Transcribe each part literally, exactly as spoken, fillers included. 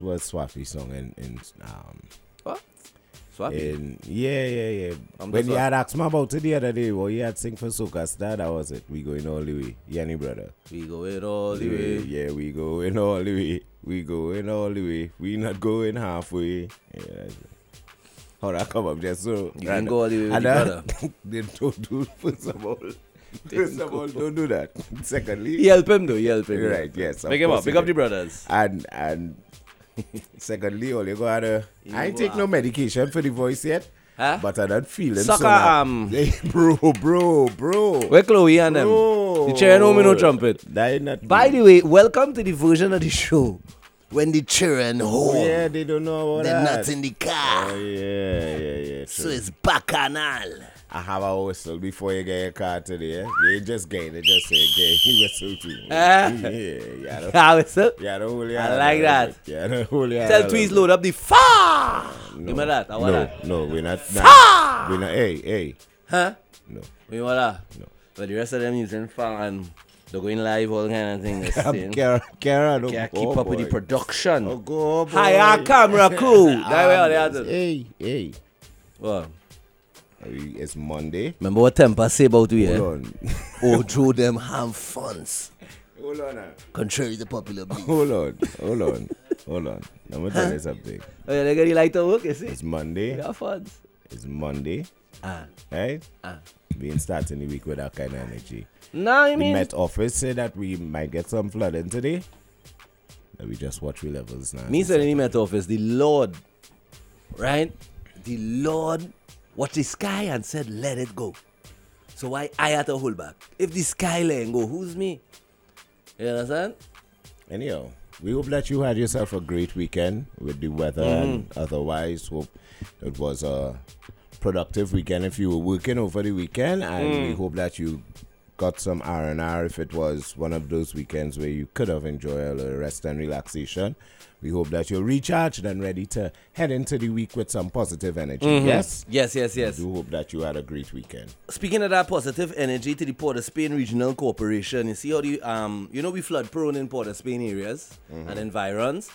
was Swaffy song in, in um What? Swappy? in yeah yeah yeah. I'm When the you Swap- had asked me about it the other day, well, you had sing for Soca Star, that was it. We going all the way. Yanni brother. We go in all the way. Yeah, we going all the way. We going all the way. We not going halfway. Yeah, that's it. How that come up just so? You can go all the way with and your that- brother. They don't do first of all. First of all, don't do that. Secondly, He help him though, he help him. right, yes. of Pick him course up, pick he up the did. brothers. And and secondly, all you gotta. You I ain't go take no out. medication for the voice yet, Huh? but I don't feel it. Sucker, so now- um, Hey, bro, bro, bro. Where Chloe and them? Bro. The chair no me no trumpet. That ain't not By me. the way, welcome to the version of the show when the children Oh, home. yeah, they don't know about They're that. not in the Oh, car. yeah, yeah, yeah. So True. it's bacchanal. I have a whistle before you get your car today. Eh? You ain't just getting it, just say get you whistle too. Ah. yeah, yeah. the- How is it? Yeah, the whole I like that. Yeah, the whole Tell Tweez load up the fire. No, Give me that. I want no, that. no, we're not. Fire! not we're not. Hey, hey. Huh? No. You want that? No. But the rest of them using fire and they're going live, all kind of things. I'm Kara, Kara, don't Can't go, keep up with the boy. production. Oh, go, boy. Hiya camera crew. That way all they have to- Hey, hey. What? Hey, It's Monday. Remember what Temper say about you, Hold yeah? on. Oh, Joe them have funds. Hold on now. Contrary to popular belief. Hold on. Hold on. Hold on. I'm going to tell you something. Oh, yeah, they get the light to work, you see? It's Monday. They have funds. It's Monday. Ah, Right? ah. We ain't starting the week with that kind of energy. Nah, I The mean, Met Office said that we might get some flooding today. That we just watch we levels now. me said in the Met Office, the Lord, right? The Lord watched the sky and said, let it go. So why I had to hold back? If the sky let go, who's me? You understand? Anyhow, we hope that you had yourself a great weekend with the weather and otherwise. Hope it was a productive weekend if you were working over the weekend, and we hope that you got some R and R if it was one of those weekends where you could have enjoyed a little rest and relaxation. We hope that you're recharged and ready to head into the week with some positive energy. Yes? Yes, yes, yes. We do hope that you had a great weekend. Speaking of that positive energy to the Port of Spain Regional Corporation, you see how the um you know we flood prone in Port of Spain areas and environs.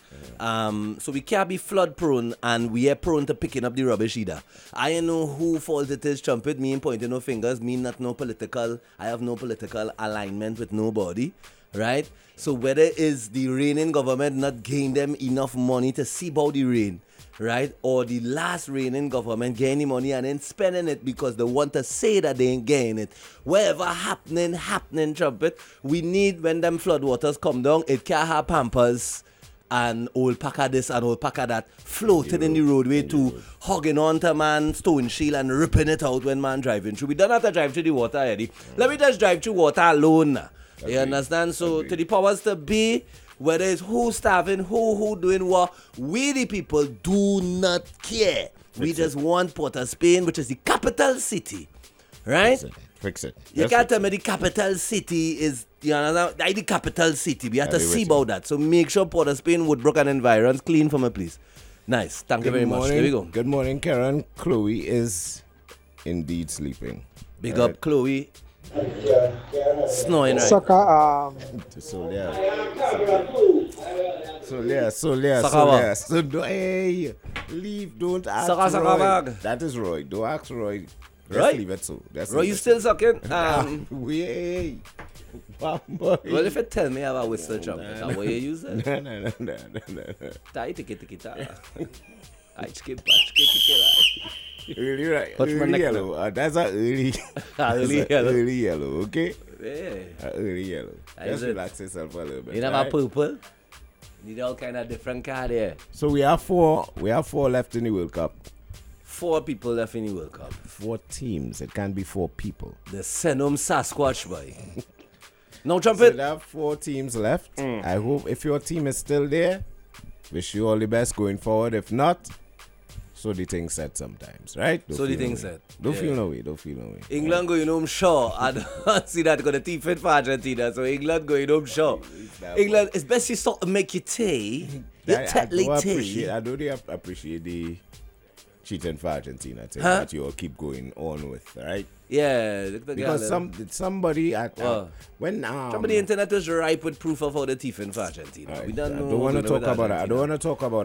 Um so we can't be flood prone and we are prone to picking up the rubbish either. I don't know who fault it is, trumpet, me and pointing no fingers, me not no political I have no political alignment with nobody. Right? So whether it's the reigning government not giving them enough money to see about the rain, right? Or the last reigning government getting the money and then spending it because they want to say that they ain't getting it. Whatever happening, happening, trumpet, we need when them floodwaters come down, it can't have Pampers and old packer this and old packer that floating in the roadway to hugging onto man stone shield and ripping it out when man driving through. We don't have to drive through the water, Eddie. Let me just drive through water alone. You Agreed. understand? So Agreed. to the powers to be, whether it's who starving, who who doing what, we the people do not care. we Fix just want Port of Spain, which is the capital city, right? Fix it. Fix it. You Just can't fix tell me the capital city is, you understand? That's the capital city. We have to Yeah, we see with you. about that. So make sure Port of Spain, Woodbrook and environs clean for me, please. Nice. Thank you Good very much. morning. There we go. Good morning, Karen. Chloe is indeed sleeping. Big Alright. up Chloe. Snoring right. Sucker, um, So yeah. So yeah, so yeah, Sucker so bag. yeah. So do, hey, leave. Don't ask Sucker, sucker Roy. bag. That is Roy. Don't ask Roy. Just Roy? leave it so. Just Bro, leave you it still sucking? so. Um, we hey. Wow, boy. well, if you tell me I have a whistle trumpet, how will you use it? no, no, no, no, no, no, no. Tai tiki tiki ta. I skip, skip, skip, Early, right? Touch my Early neck yellow. Uh, that's a early. Early that's a yellow. Early yellow. Okay. Yeah. Uh, early yellow. That Just is it. relax yourself a little bit. You know alright? my purple? Need all kind of different card here. So we have four. We have four left in the World Cup. Four people left in the World Cup. Four teams. It can't be four people. The Senum Sasquatch boy. No So trumpet. there are four teams left. Mm. I hope if your team is still there, wish you all the best going forward. If not, so the thing said sometimes, right? Don't So the feel thing no way. said, Don't yeah. feel no way. Don't feel no way. England going home sure. I don't see that going to team fit for Argentina. So England going home sure. that England, it's best you sort of make your tea. You I, I, totally do appreciate, tea. I do really ap- appreciate the cheating for Argentina thing Huh? that you all keep going on with, right? Yeah, look the Because girl, some somebody at uh, Oh. when um, Some of the internet was ripe with proof of how the thief in for Argentina. I, we don't I know. don't want to we know talk with about it. I don't Argentina. want to talk about